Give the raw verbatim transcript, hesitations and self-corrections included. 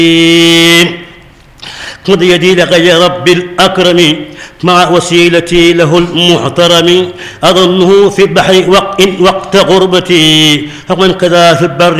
خذ يدي لك يا رب الأكرم مع وسيلتي له المحترم أظنه في البحر وقت غربتي ومن كذا في البر